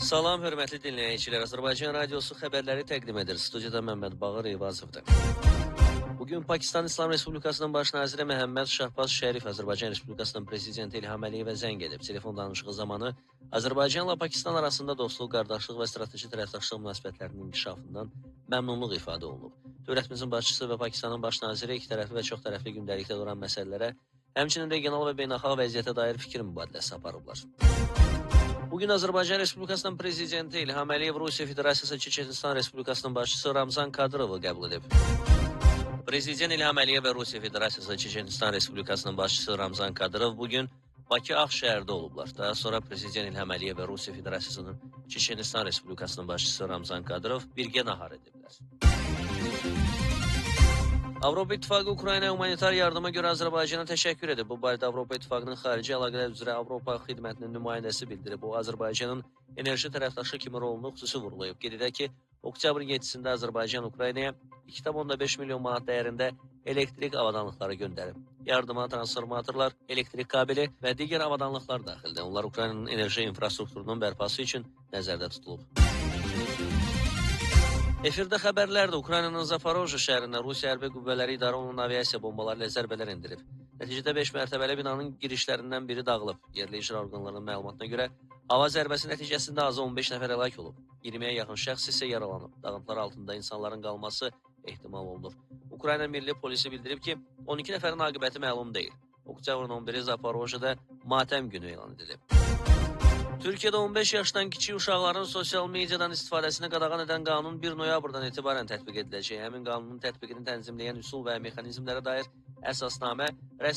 Salam, hörmətli dinləyicilər. Azərbaycan Radiosu xəbərləri təqdim edir. Studiyada Məmməd Bağır Eyvazovdur. Bugün Pakistan İslam Respublikasının baş naziri Məhəmməd Şahbaz Şərif Azərbaycan Respublikasının prezidenti İlham Əliyevə zəng edib. Telefon danışığı zamanı Azərbaycanla Pakistan arasında dostluq, qardaşlıq və strateji tərəfdaşlıq münasibətlərinin inkişafından məmnunluq ifadə olunub. Dövlətimizin başçısı və Pakistanın baş naziri ikitərəfli və çoxtərəfli gündəlikdə duran məsələlərə, həmçinin regional və beynəlxalq vəziyyətə dair fikir mübadiləsi aparıblar. Bugün Azərbaycan Respublikasının prezidenti İlham Əliyev Rusiya Federasiyası Çeçenistan Respublikasının başçısı Ramzan Kadyrovu qəbul edib. Prezident İlham Əliyev və Rusiya Federasiyası Çeçenistan Respublikasının başçısı Ramzan Kadyrov bugün Bakı Ağşəhərdə olublar. Daha sonra Prezident İlham Əliyev və Rusiya Federasiyasının Çeçenistan Respublikasının başçısı Ramzan Kadyrov birgə nahar ediblər. Avropa İttifaqı Ukraynaya humanitar yardıma görə Azərbaycana təşəkkür edib. Bu barədə Avropa İttifaqının xarici əlaqələr üzrə Avropa xidmətinin nümayəndəsi bildirib. O, Azərbaycanın enerji tərəfdaşı kimi rolunu xüsusi vurğulayıb. Qeyd edək ki, oktyabrın 7-sində Azərbaycan Ukraynaya 2,5 milyon manat dəyərində elektrik avadanlıqları göndərib. Yardıma transformatorlar, elektrik kabeli və digər avadanlıqlar daxildir. Onlar Ukraynanın enerji infrastrukturunun bərpası üçün nəzərdə tutulub. Efirdə xəbərlərdə Ukraynanın Zaporojye şəhərində Rusiya hərbi qüvvələri idarə olunan aviasiya bombaları ilə zərbələr endirib. Nəticədə 5 mərtəbəli binanın girişlərindən biri dağılıb. Yerli icra orqanlarının məlumatına görə hava zərbəsi nəticəsində azı 15 nəfər həlak olub. 20-yə yaxın şəxs isə yaralanıb. Dağıntılar altında insanların qalması ehtimal olunur. Ukrayna Milli Polisi bildirib ki, 12 nəfərin aqibəti məlum deyil. Oktyabrın 11-i Zaporojyedə matəm günü elan edilib. Türkiyədə 15 yaşdan kiçik uşaqların sosial mediadan istifadəsini qadağan edən qanun 1 noyabrdan etibarən tətbiq ediləcək. Həmin qanunun tətbiqini tənzimləyən üsul və mexanizmlərə dair əsasnamə rəsmi